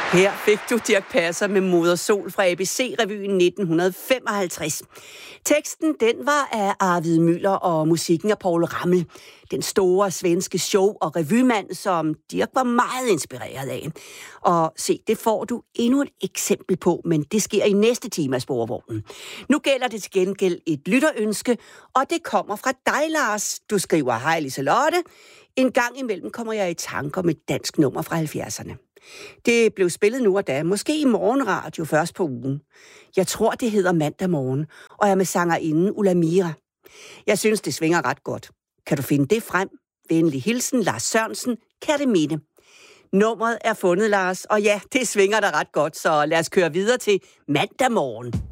Her fik du Dirch Passer med Moder Sol fra ABC-revyen 1955. Teksten, den var af Arvid Müller og musikken af Paul Rammel. Den store svenske show- og revymand, som Dirch var meget inspireret af. Og se, det får du endnu et eksempel på, men det sker i næste time af Sporvognen. Nu gælder det til gengæld et lytterønske, og det kommer fra dig, Lars. Du skriver, hej Liselotte. En gang imellem kommer jeg i tanke om et dansk nummer fra 70'erne. Det blev spillet nu og da, måske i morgenradio først på ugen. Jeg tror, det hedder Mandag Morgen, og er med sangerinden Ulla Mira. Jeg synes, det svinger ret godt. Kan du finde det frem? Venlig hilsen, Lars Sørensen, Kerteminde. Nummeret er fundet, Lars, og ja, det svinger da ret godt, så lad os køre videre til Mandag Morgen.